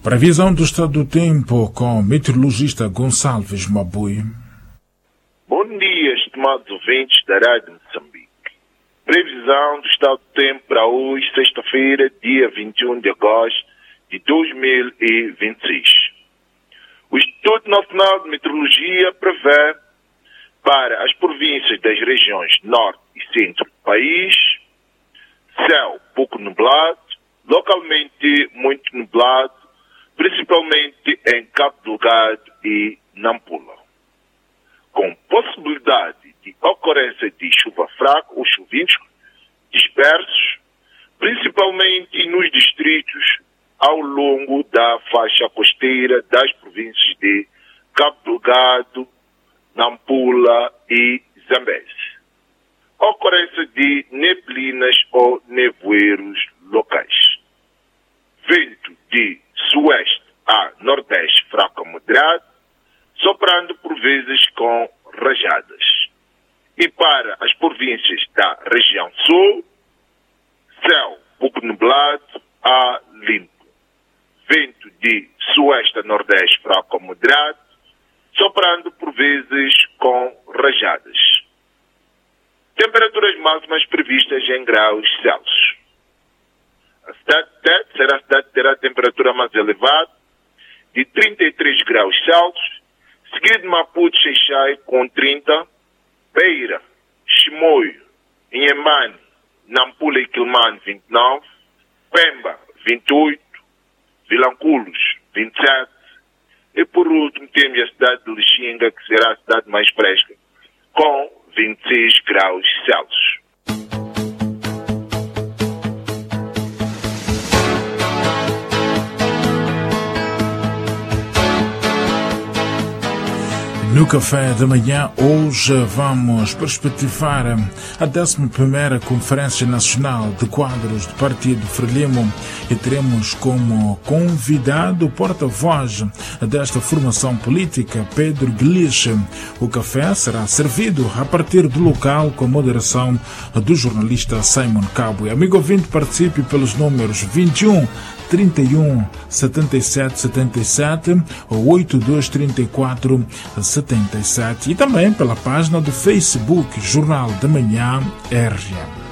Previsão do estado do tempo com o meteorologista Gonçalves Mabui. Bom dia, estimados ouvintes da Rádio Moçambique. Previsão do estado do tempo para hoje, sexta-feira, dia 21 de agosto de 2026. O Instituto Nacional de Meteorologia prevê para as províncias das regiões norte e centro do país céu pouco nublado, localmente muito nublado, principalmente em Cabo Delgado e Nampula, com possibilidade de ocorrência de chuva fraca ou chuviscos dispersos, principalmente nos distritos ao longo da faixa costeira das províncias de Cabo Delgado, Nampula e Zambeze. Ocorrência de neblinas ou nevoeiros locais. Vento de sueste a nordeste fraco a moderado, soprando por vezes com rajadas. E para as províncias da região sul, céu pouco nublado a limpo. Vento de sueste a nordeste fraco a moderado, soprando por vezes com rajadas. Temperaturas máximas previstas em graus Celsius. A cidade de Tete será a cidade que terá a temperatura mais elevada, de 33 graus Celsius, seguido de Maputo, Xai-Xai com 30, Beira, Chimoio, Inhemane, Nampula e Quilmane 29, Pemba 28, Vilanculos 27 e por último temos a cidade de Lixinga, que será a cidade mais fresca, com 26 graus Celsius. No café da manhã, hoje vamos perspectivar a 11ª Conferência Nacional de Quadros do Partido Frelimo e teremos como convidado o porta-voz desta formação política, Pedro Guilherme. O café será servido a partir do local com moderação do jornalista Simon Cabo. Amigo ouvinte, participe pelos números 21 31 77 77 ou 82 34 77 e também pela página do Facebook Jornal da Manhã RGM.